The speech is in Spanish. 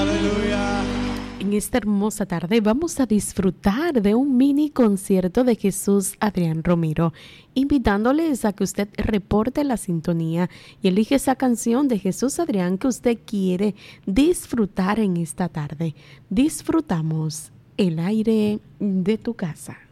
Aleluya. En esta hermosa tarde vamos a disfrutar de un mini concierto de Jesús Adrián Romero, invitándoles a que usted reporte la sintonía y elige esa canción de Jesús Adrián que usted quiere disfrutar en esta tarde. Disfrutamos el aire de tu casa.